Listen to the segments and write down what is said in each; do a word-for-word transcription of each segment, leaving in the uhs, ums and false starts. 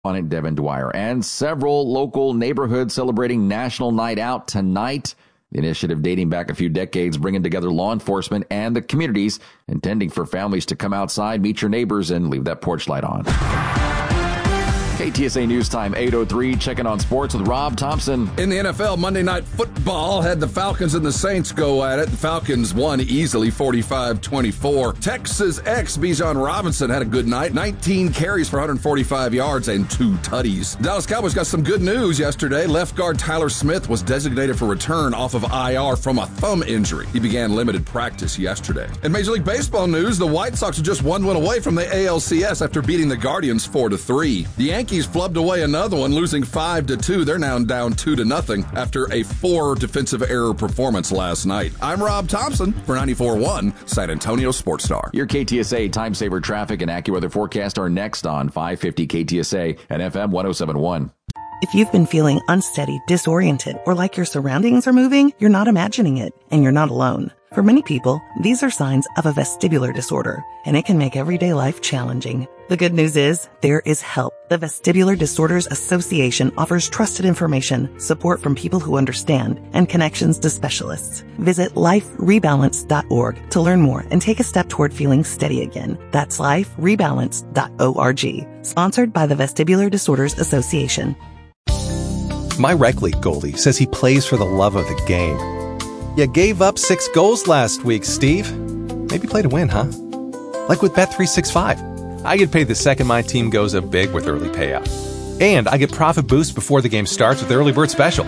on it, Devin Dwyer. And several local neighborhoods celebrating National Night Out tonight. The initiative dating back a few decades, bringing together law enforcement and the communities, intending for families to come outside, meet your neighbors, and leave that porch light on. K T S A News Time, eight oh three, checking on sports with Rob Thompson. In the N F L, Monday Night Football had the Falcons and the Saints go at it. The Falcons won easily, forty-five twenty-four. Texas X, Bijan Robinson had a good night. nineteen carries for one hundred forty-five yards and two tutties. Dallas Cowboys got some good news yesterday. Left guard Tyler Smith was designated for return off of I R from a thumb injury. He began limited practice yesterday. In Major League Baseball news, the White Sox are just one win away from the A L C S after beating the Guardians four to three. The Yankees flubbed away another one, losing five to two. They're now down two to nothing after a four defensive error performance last night. I'm Rob Thompson for ninety-four point one San Antonio Sports Star. Your K T S A time saver traffic and AccuWeather forecast are next on five fifty K T S A and F M one oh seven point one. If you've been feeling unsteady, disoriented, or like your surroundings are moving, you're not imagining it, and you're not alone. For many people, these are signs of a vestibular disorder, and it can make everyday life challenging. The good news is, there is help. The Vestibular Disorders Association offers trusted information, support from people who understand, and connections to specialists. Visit life rebalance dot org to learn more and take a step toward feeling steady again. That's life rebalance dot org. Sponsored by the Vestibular Disorders Association. My rec league goalie says he plays for the love of the game. You gave up six goals last week, Steve. Maybe play to win, huh? Like with Bet three sixty-five. I get paid the second my team goes up big with early payout. And I get profit boost before the game starts with the early bird special.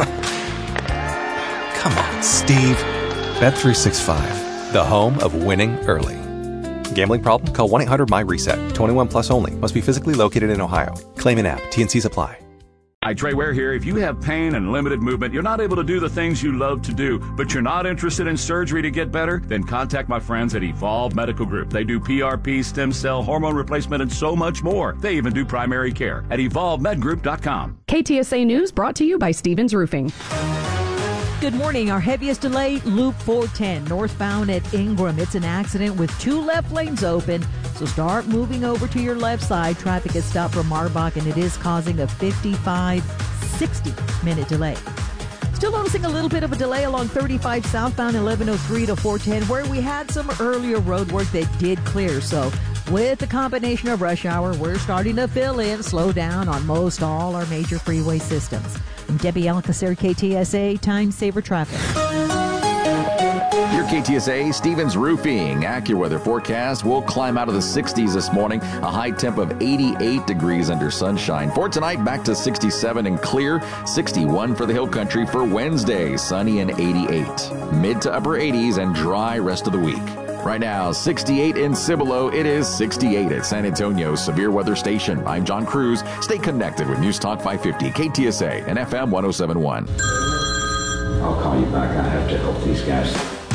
Come on, Steve. Bet three sixty-five, the home of winning early. Gambling problem? Call one eight hundred my reset. twenty-one plus only. Must be physically located in Ohio. Claim in app. T N Cs apply. Hi, Trey Ware here. If you have pain and limited movement, you're not able to do the things you love to do, but you're not interested in surgery to get better, then contact my friends at Evolve Medical Group. They do P R P, stem cell, hormone replacement, and so much more. They even do primary care at evolve med group dot com. K T S A News brought to you by Stevens Roofing. Good morning. Our heaviest delay, Loop four ten, northbound at Ingram. It's an accident with two left lanes open, so start moving over to your left side. Traffic is stopped from Marbach, and it is causing a fifty-five, sixty minute delay. Still noticing a little bit of a delay along thirty-five southbound, eleven oh three to four ten, where we had some earlier road work that did clear. So with the combination of rush hour, we're starting to fill in, slow down on most all our major freeway systems. I'm Debbie Alcacer, K T S A Time Saver Traffic. Your K T S A Stevens Roofing AccuWeather forecast will climb out of the sixties this morning. A high temp of eighty-eight degrees under sunshine. For tonight, back to sixty-seven and clear. sixty-one for the Hill Country for Wednesday. Sunny and eighty-eight. Mid to upper eighties and dry rest of the week. Right now, sixty-eight in Cibolo. It is sixty-eight at San Antonio's Severe Weather Station. I'm John Cruz. Stay connected with News Talk five fifty, K T S A, and F M one oh seven point one. I'll call you back. I have to help these guys.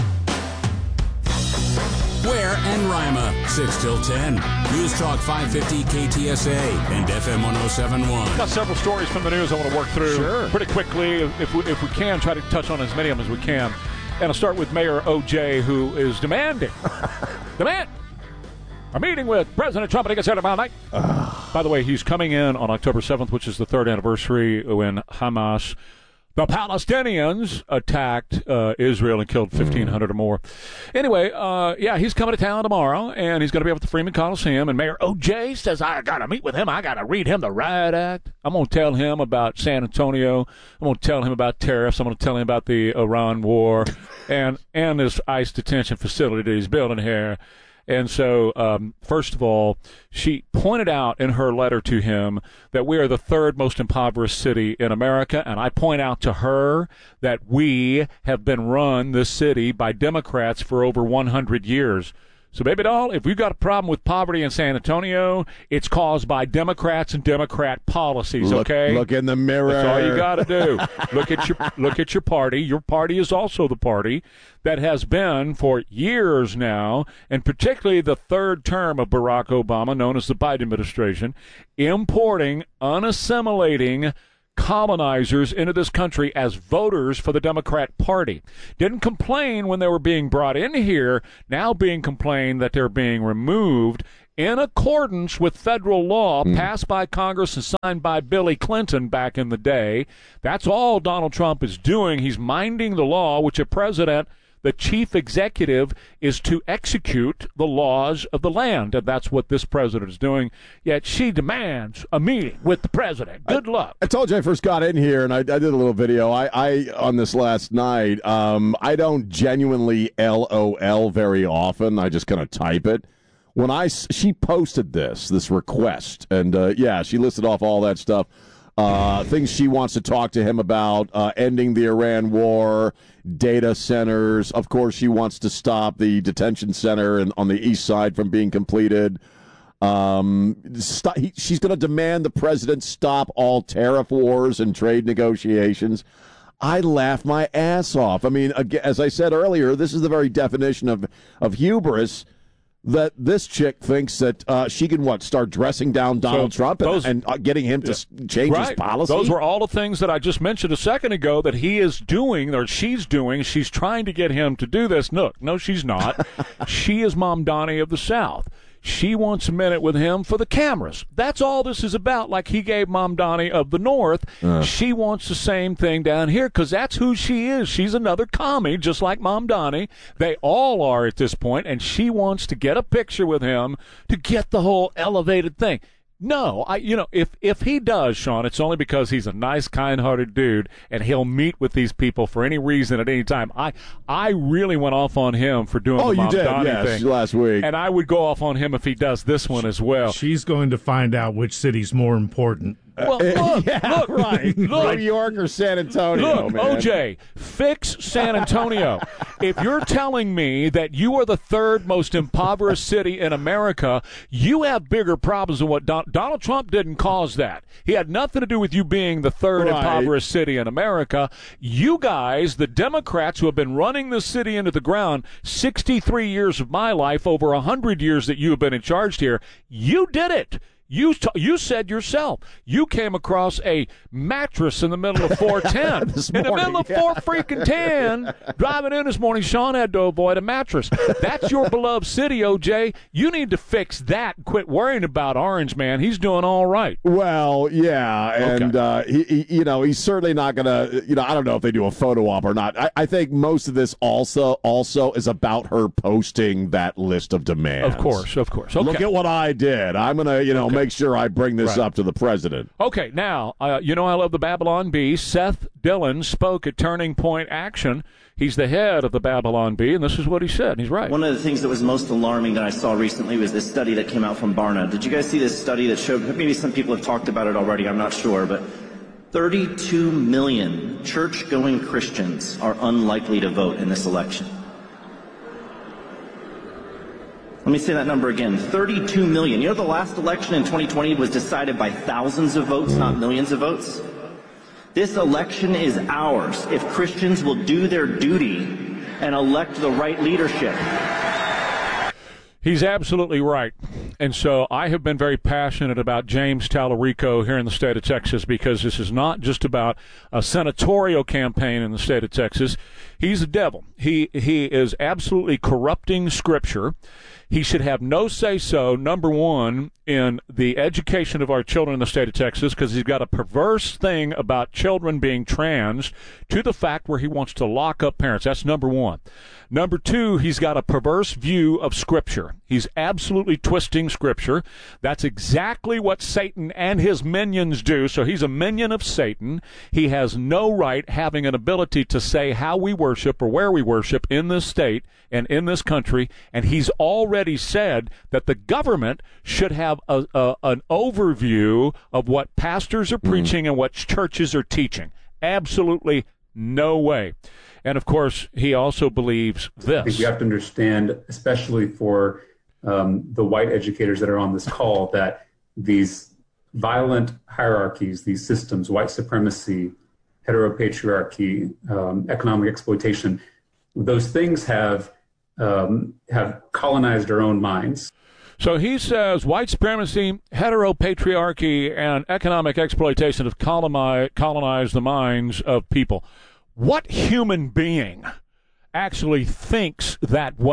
Ware and Rima, six till ten. News Talk five fifty K T S A and F M one oh seven point one. Got several stories from the news I want to work through sure. pretty quickly. If we, if we can, try to touch on as many of them as we can. And I'll start with Mayor O J, who is demanding, demand, a meeting with President Trump. I think it's here tomorrow night. Uh. By the way, he's coming in on October seventh, which is the third anniversary when Hamas, the Palestinians, attacked uh, Israel and killed fifteen hundred mm. or more. Anyway, uh, yeah, he's coming to town tomorrow, and he's going to be up at the Freeman Coliseum. And Mayor O J says, I got to meet with him. I got to read him the riot act. I'm going to tell him about San Antonio. I'm going to tell him about tariffs. I'm going to tell him about the Iran war and, and this ICE detention facility that he's building here. And so, um, first of all, she pointed out in her letter to him that we are the third most impoverished city in America, and I point out to her that we have been run, this city, by Democrats for over one hundred years. So, baby doll, if we've got a problem with poverty in San Antonio, it's caused by Democrats and Democrat policies, look, okay? Look in the mirror. That's all you got to do. Look at your look at your party. Your party is also the party that has been for years now, and particularly the third term of Barack Obama, known as the Biden administration, importing, unassimilating colonizers into this country as voters for the Democrat Party. Didn't complain when they were being brought in here, now being complained that they're being removed in accordance with federal law mm. passed by Congress and signed by Billy Clinton back in the day. That's all Donald Trump is doing. He's minding the law, which a president, the chief executive, is to execute the laws of the land, and that's what this president is doing. Yet she demands a meeting with the president. Good I, luck. I told you I first got in here, and I, I did a little video I, I on this last night. Um, I don't genuinely L O L very often. I just kind of type it. When I she posted this this request, and uh, yeah, she listed off all that stuff. Uh, things she wants to talk to him about, uh, ending the Iran war, data centers. Of course, she wants to stop the detention center in, on the east side from being completed. Um, stop, he, she's going to demand the president stop all tariff wars and trade negotiations. I laughed my ass off. I mean, again, as I said earlier, this is the very definition of, of hubris. That this chick thinks that uh, she can, what, start dressing down Donald so Trump and, those, and uh, getting him to yeah. change right. his policy? Those were all the things that I just mentioned a second ago that he is doing, or she's doing. She's trying to get him to do this. Look, no, she's not. She is Mom Donnie of the South. She wants a minute with him for the cameras. That's all this is about. Like he gave Mom Donnie of the North. Uh. She wants the same thing down here because that's who she is. She's another commie, just like Mom Donnie. They all are at this point, and she wants to get a picture with him to get the whole elevated thing. No, I, you know, if if he does, Sean, it's only because he's a nice, kind-hearted dude, and he'll meet with these people for any reason at any time. I I really went off on him for doing oh, the Mom you did, Donnie yes, thing last week, and I would go off on him if he does this one as well. She's going to find out which city's more important. Well, look, yeah, look, right. look, New York or San Antonio, look, man. O J, fix San Antonio. If you're telling me that you are the third most impoverished city in America, you have bigger problems than what Don- Donald Trump didn't cause that. He had nothing to do with you being the third right. impoverished city in America. You guys, the Democrats who have been running this city into the ground, sixty-three years of my life, over one hundred years that you have been in charge here, you did it. You t- you said yourself you came across a mattress in the middle of four ten. in the middle of four freaking ten, driving in this morning, Sean had to avoid a mattress. That's your beloved city, O J. You need to fix that and quit worrying about Orange Man. He's doing all right. Well, yeah, and okay. uh, he, he, you know, he's certainly not going to, you know, I don't know if they do a photo op or not. I, I think most of this also also is about her posting that list of demands. Of course, of course. Okay. Look at what I did. I'm going to, you know, okay. make sure I bring this right. up to the president. Okay, now, uh, you know I love the Babylon Bee. Seth Dillon spoke at Turning Point Action. He's the head of the Babylon Bee, and this is what he said. And he's right. One of the things that was most alarming that I saw recently was this study that came out from Barna. Did you guys see this study that showed, maybe some people have talked about it already, I'm not sure, but thirty-two million church-going Christians are unlikely to vote in this election. Let me say that number again, thirty-two million. You know the last election in twenty twenty was decided by thousands of votes, not millions of votes? This election is ours if Christians will do their duty and elect the right leadership. He's absolutely right. And so I have been very passionate about James Tallarico here in the state of Texas because this is not just about a senatorial campaign in the state of Texas. He's the devil. He he is absolutely corrupting Scripture. He should have no say-so, number one, in the education of our children in the state of Texas because he's got a perverse thing about children being trans to the fact where he wants to lock up parents. That's number one. Number two, he's got a perverse view of Scripture. He's absolutely twisting Scripture. That's exactly what Satan and his minions do. So he's a minion of Satan. He has no right having an ability to say how we worship or where we worship in this state and in this country. And he's already said that the government should have a, a, an overview of what pastors are preaching mm. and what churches are teaching. Absolutely no way. And, of course, he also believes this. I think you have to understand, especially for um, the white educators that are on this call, that these violent hierarchies, these systems, white supremacy, heteropatriarchy, um, economic exploitation, those things have um, have colonized our own minds. So he says white supremacy, heteropatriarchy, and economic exploitation have colonized the minds of people. What human being actually thinks that way?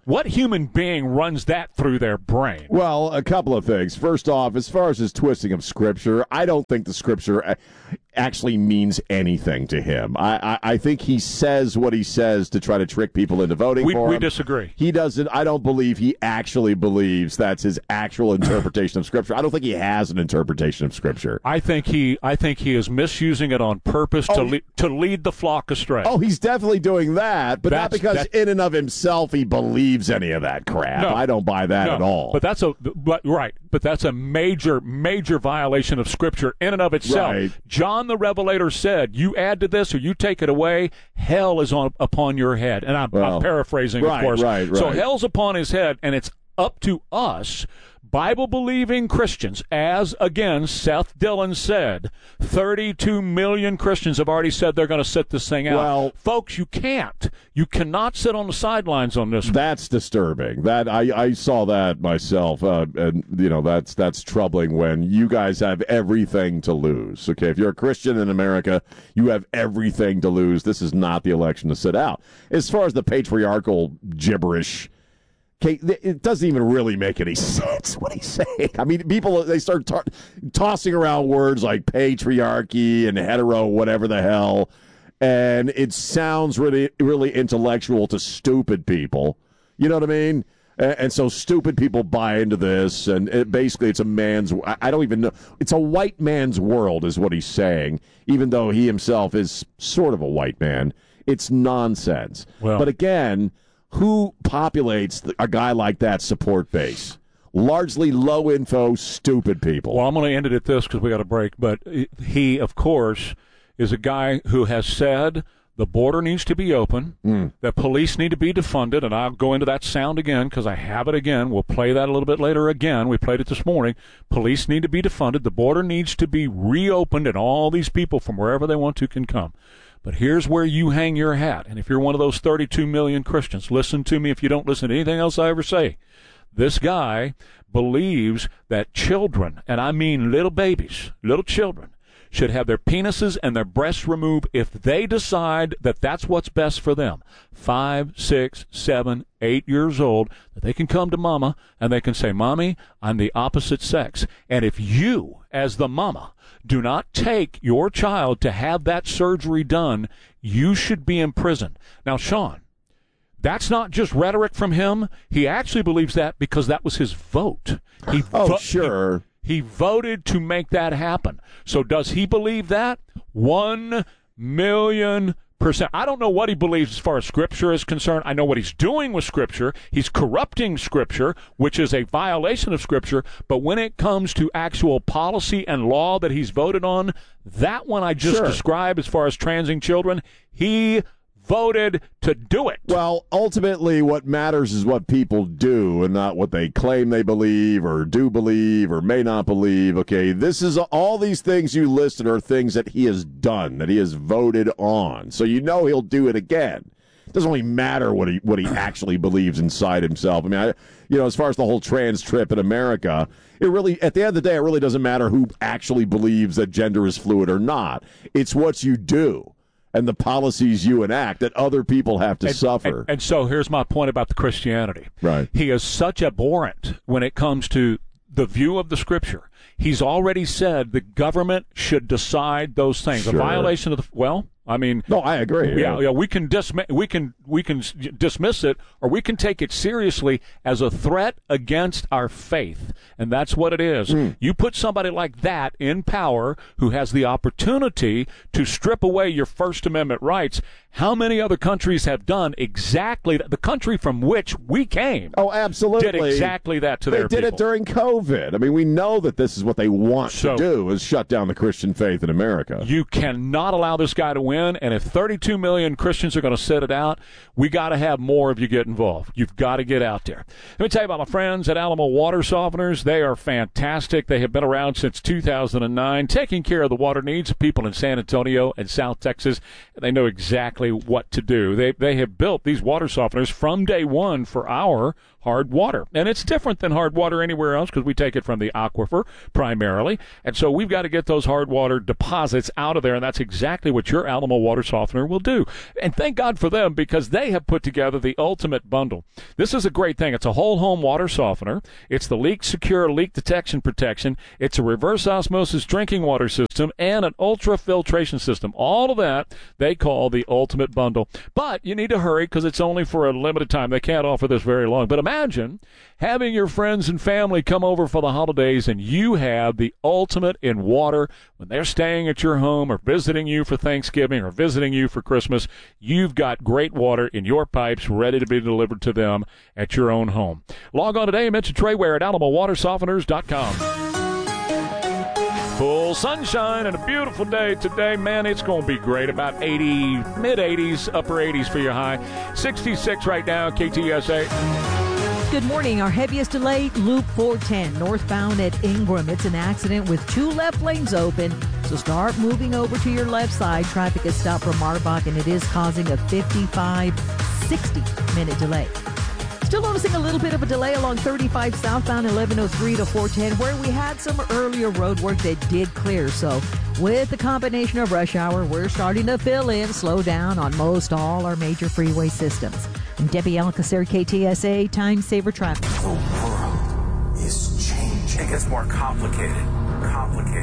What human being runs that through their brain? Well, a couple of things. First off, as far as his twisting of Scripture, I don't think the Scripture actually means anything to him. I, I, I think he says what he says to try to trick people into voting we, for him. We disagree. He doesn't. I don't believe he actually believes that's his actual interpretation of Scripture. I don't think he has an interpretation of Scripture. I think he. I think he is misusing it on purpose oh, to le- to lead the flock astray. Oh, he's definitely doing that, but that's, not because that, in and of himself he believes any of that crap. No, I don't buy that no, at all. But that's a but right. But that's a major, major violation of Scripture in and of itself. Right. John the Revelator said, "You add to this or you take it away, hell is on upon your head." And I'm, well, I'm paraphrasing, right, of course. Right, right. So hell's upon his head, and it's up to us, Bible-believing Christians, as, again, Seth Dillon said, thirty-two million Christians have already said they're going to sit this thing out. Well, folks, you can't. You cannot sit on the sidelines on this. That's disturbing. That I, I saw that myself, uh, and you know that's that's troubling when you guys have everything to lose. Okay, if you're a Christian in America, you have everything to lose. This is not the election to sit out. As far as the patriarchal gibberish. Okay, it doesn't even really make any sense what he's saying. I mean, people, they start to- tossing around words like patriarchy and hetero, whatever the hell, and it sounds really, really intellectual to stupid people. You know what I mean? And, and so stupid people buy into this, and it, basically it's a man's, I, I don't even know, it's a white man's world is what he's saying, even though he himself is sort of a white man. It's nonsense. Well, but again, who populates a guy like that support base? Largely low-info, stupid people. Well, I'm going to end it at this because we got a break. But he, of course, is a guy who has said the border needs to be open, mm. that police need to be defunded, and I'll go into that sound again because I have it again. We'll play that a little bit later again. We played it this morning. Police need to be defunded. The border needs to be reopened, and all these people from wherever they want to can come. But here's where you hang your hat. And if you're one of those thirty-two million Christians, listen to me if you don't listen to anything else I ever say. This guy believes that children, and I mean little babies, little children, should have their penises and their breasts removed if they decide that that's what's best for them. Five, six, seven, eight years old, that they can come to mama and they can say, "Mommy, I'm the opposite sex." And if you, as the mama, do not take your child to have that surgery done, you should be in prison. Now, Sean, that's not just rhetoric from him. He actually believes that because that was his vote. He oh, vo- sure. He, he voted to make that happen. So does he believe that? One million percent. I don't know what he believes as far as Scripture is concerned. I know what he's doing with Scripture. He's corrupting Scripture, which is a violation of Scripture. But when it comes to actual policy and law that he's voted on, that one I just sure. described as far as transing children, he voted to do it. Well, ultimately what matters is what people do and not what they claim they believe or do believe or may not believe. Okay, this is all these things you listed are things that he has done, that he has voted on. So you know he'll do it again. It doesn't really matter what he what he actually believes inside himself. I mean, I, you know, as far as the whole trans trip in America, it really, at the end of the day, it really doesn't matter who actually believes that gender is fluid or not. It's what you do and the policies you enact that other people have to and, suffer. And, and so here's my point about the Christianity. Right. He is such abhorrent when it comes to the view of the Scripture. He's already said the government should decide those things. Sure. A violation of the, well, I mean, no, I agree. Yeah, yeah, we can dismiss we can we can dismiss it, or we can take it seriously as a threat against our faith, and that's what it is. Mm. You put somebody like that in power who has the opportunity to strip away your First Amendment rights. How many other countries have done exactly that? The country from which we came, oh, absolutely, did exactly that to they their people. They did it during COVID. I mean, we know that this is what they want so, to do: is shut down the Christian faith in America. You cannot allow this guy to win. And if thirty-two million Christians are going to sit it out, we got to have more of you get involved. You've got to get out there. Let me tell you about my friends at Alamo Water Softeners. They are fantastic. They have been around since two thousand nine, taking care of the water needs of people in San Antonio and South Texas. They know exactly what to do. They they have built these water softeners from day one for our hard water. And it's different than hard water anywhere else because we take it from the aquifer primarily. And so we've got to get those hard water deposits out of there, and that's exactly what your Alamo water softener will do. And thank God for them because they have put together the ultimate bundle. This is a great thing. It's a whole home water softener. It's the leak secure leak detection protection. It's a reverse osmosis drinking water system and an ultra filtration system. All of that they call the ultimate bundle. But you need to hurry because it's only for a limited time. They can't offer this very long. But imagine having your friends and family come over for the holidays and you have the ultimate in water when they're staying at your home or visiting you for Thanksgiving or visiting you for Christmas. You've got great water in your pipes ready to be delivered to them at your own home. Log on today and mention Trey Ware at alamo water softeners dot com. Full sunshine and a beautiful day today. Man, it's going to be great. About eighty, mid eighties, upper eighties for your high. sixty-six right now, K T S A. Good morning. Our heaviest delay, Loop four ten, northbound at Ingram. It's an accident with two left lanes open, so start moving over to your left side. Traffic is stopped from Marbach, and it is causing a fifty-five, sixty minute delay. Still noticing a little bit of a delay along thirty-five southbound, eleven oh three to four ten, where we had some earlier road work that did clear. So with the combination of rush hour, we're starting to fill in, slow down on most all our major freeway systems. And Debbie Alcacer, K T S A, Time Saver Traffic. The world is changing. It gets more complicated. Complicated.